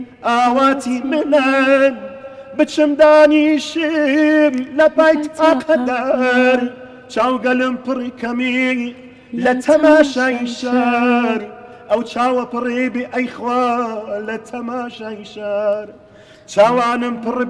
ئاواتی منن بچم دانیشم لە پای تاقەدار چاوگەلم پڕی کەمی لە تەماشای شار ئەو چاوە پڕێ بێ ئەیخوا لە تەماشای شار چاوانم پڕ